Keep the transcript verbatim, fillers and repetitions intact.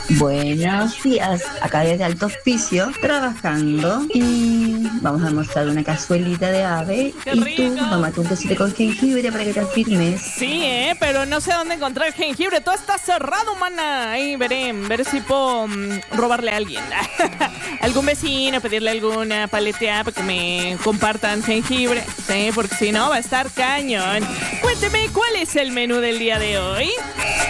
Buenos días, acá desde Alto Hospicio, trabajando y vamos a almorzar una cazuelita de ave. ¡Qué Y rico! tú, tómate un tecito con jengibre para que te afirmes. Sí, eh, pero no sé dónde encontrar jengibre. Todo está cerrado, mana. Ahí veré, veré si puedo mm, robarle a alguien. Algún vecino, pedirle alguna paleteada para que me compartan jengibre. Sí, porque si no va a estar cañón. Cuénteme, ¿cuál es el menú del día de hoy?